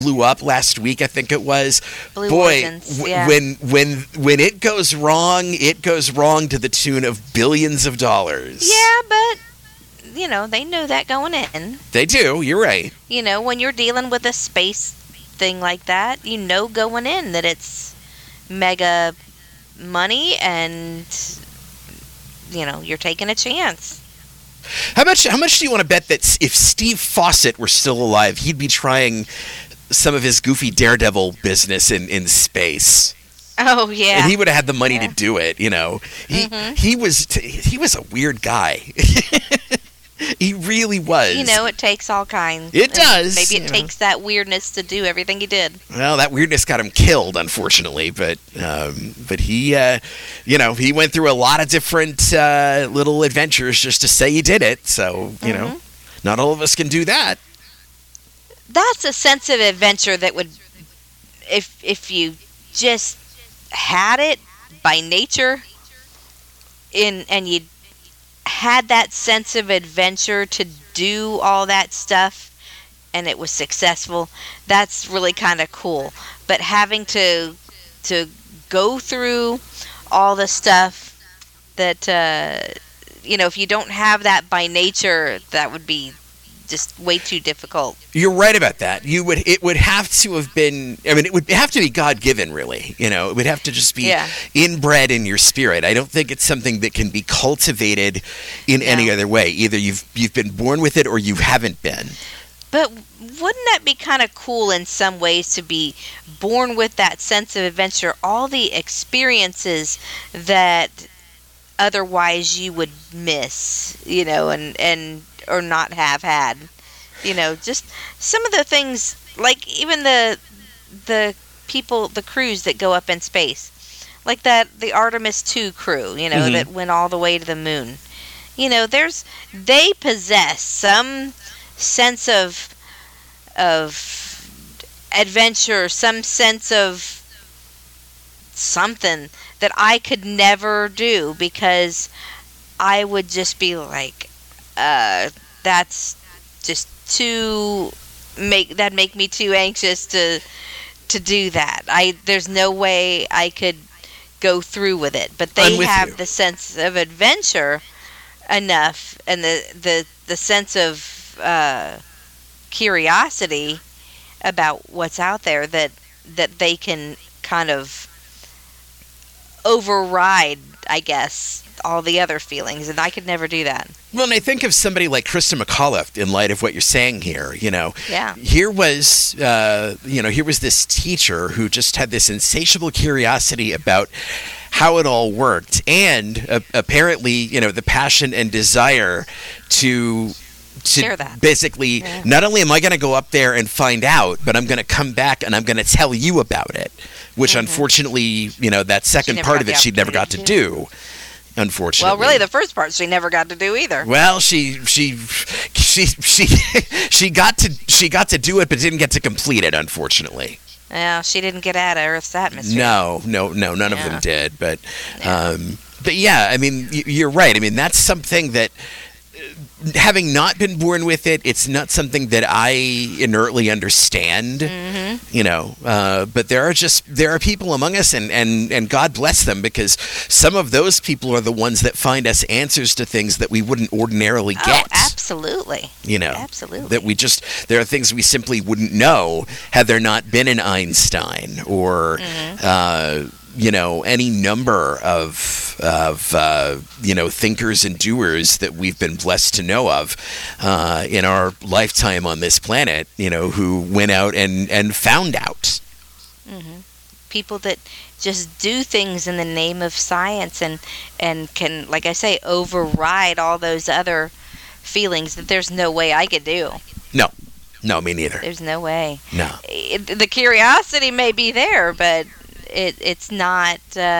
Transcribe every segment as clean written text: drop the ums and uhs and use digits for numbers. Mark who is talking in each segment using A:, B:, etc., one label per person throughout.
A: blew up last week, I think it was.
B: Blue
A: Boy,
B: Origins, yeah.
A: when it goes wrong to the tune of billions of dollars.
B: Yeah, but they know that going in.
A: They do. You're right.
B: When you're dealing with a space thing like that, going in that it's mega money, and you're taking a chance.
A: How much do you want to bet that if Steve Fawcett were still alive, he'd be trying some of his goofy Daredevil business in space?
B: Oh yeah,
A: and he would have had the money to do it. He was a weird guy. He really was.
B: It takes all kinds.
A: It does.
B: Maybe it takes that weirdness to do everything he did.
A: Well, that weirdness got him killed, unfortunately. But he, he went through a lot of different little adventures just to say he did it. So, not all of us can do that.
B: That's a sense of adventure that would, if you just had it by nature, and you had that sense of adventure to do all that stuff, and it was successful, that's really kind of cool. But having to go through all the stuff that if you don't have that by nature, that would be just way too difficult.
A: You're right about that. It would have to have been. I mean, it would have to be God-given, really. It would have to just be inbred in your spirit. I don't think it's something that can be cultivated in any other way. Either you've been born with it or you haven't been.
B: But wouldn't that be kind of cool in some ways to be born with that sense of adventure, all the experiences that otherwise you would miss, and or not have had, just some of the things, like even the crews that go up in space, like the Artemis 2 crew, that went all the way to the moon. They possess some sense of adventure, some sense of something that I could never do, because I would just be like, that's just that'd make me too anxious to do that. There's no way I could go through with it. But they have the sense of adventure enough, and the sense of curiosity about what's out there that they can kind of override, I guess, all the other feelings, and I could never do that.
A: Well, and I think of somebody like Krista McAuliffe in light of what you're saying here.
B: Yeah.
A: Here was this teacher who just had this insatiable curiosity about how it all worked, and apparently, the passion and desire to
B: share that.
A: Basically, not only am I going to go up there and find out, but I'm going to come back and I'm going to tell you about it, which unfortunately, that second part of it she never got to do. Unfortunately.
B: Well, really, the first part she never got to do either.
A: Well, she got to do it, but didn't get to complete it. Unfortunately.
B: Yeah, she didn't get out of Earth's atmosphere.
A: No, none of them did. But yeah, I mean, you're right. I mean, that's something that, having not been born with it, it's not something that I inertly understand. But there are people among us, and God bless them, because some of those people are the ones that find us answers to things that we wouldn't ordinarily get.
B: Oh, absolutely. Absolutely.
A: That there are things we simply wouldn't know had there not been an Einstein or any number of thinkers and doers that we've been blessed to know of in our lifetime on this planet, who went out and found out.
B: People that just do things in the name of science and can, like I say, override all those other feelings that there's no way I could do.
A: No, me neither.
B: There's no way.
A: No.
B: The curiosity may be there, but it's not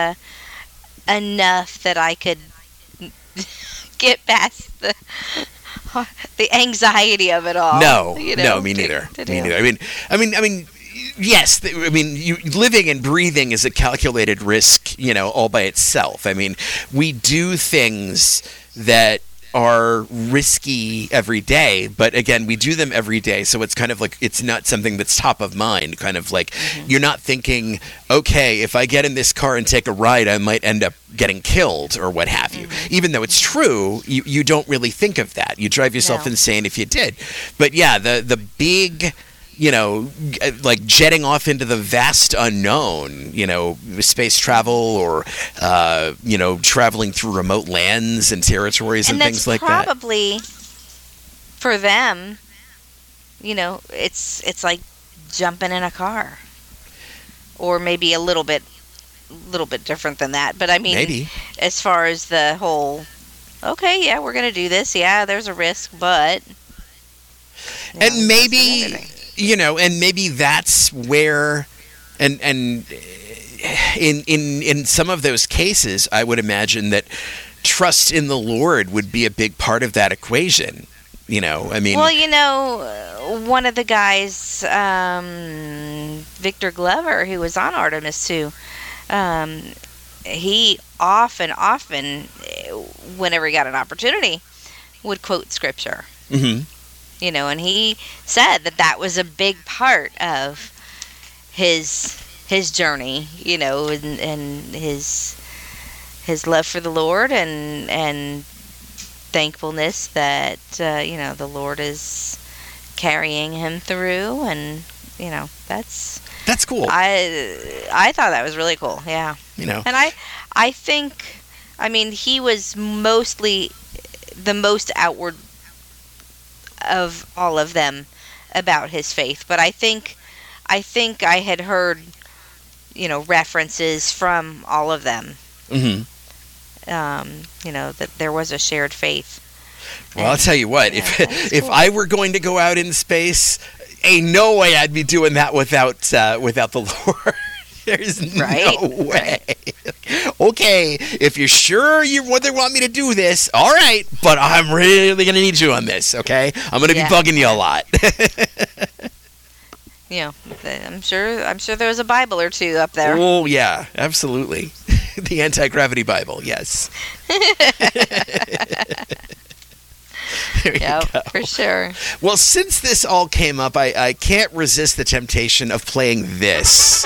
B: enough that I could get past the anxiety of it all.
A: No, me neither. Me neither. I mean, yes. You living and breathing is a calculated risk, all by itself. I mean, we do things that are risky every day, but again, we do them every day, so it's kind of like it's not something that's top of mind. Kind of like you're not thinking, okay, if I get in this car and take a ride, I might end up getting killed or what have you. Even though it's true, you don't really think of that. You drive yourself insane if you did. But yeah, the big, like jetting off into the vast unknown, space travel or, traveling through remote lands and territories and things like that.
B: And that's probably, for them, it's like jumping in a car. Or maybe a little bit different than that. But I mean,
A: maybe. As
B: far as the whole, okay, yeah, we're going to do this. Yeah, there's a risk, but...
A: And maybe... and maybe that's where, and in some of those cases, I would imagine that trust in the Lord would be a big part of that equation. I mean,
B: well, one of the guys, Victor Glover, who was on Artemis II, he often, whenever he got an opportunity, would quote scripture.
A: Mm-hmm.
B: And he said that was a big part of his journey, and his love for the Lord and thankfulness that the Lord is carrying him through, and that's
A: cool.
B: I thought that was really cool. Yeah. And I think, I mean, he was mostly the most outward of all of them about his faith, but I think I had heard references from all of them.
A: Mm-hmm.
B: That there was a shared faith.
A: Well, I'll tell you what, if I were going to go out in space, ain't no way I'd be doing that without the Lord. There's no way. Okay, if you're sure you want me to do this, all right, but I'm really going to need you on this, okay? I'm going to be bugging you a lot.
B: I'm sure there was a Bible or two up there.
A: Oh, yeah, absolutely. The Anti-Gravity Bible, yes. There you go.
B: For sure.
A: Well, since this all came up, I can't resist the temptation of playing this.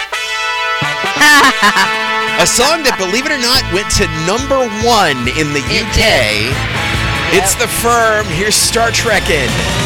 A: A song that, believe it or not, went to #1 in the UK. It's The Firm. Here's Star Trekkin'.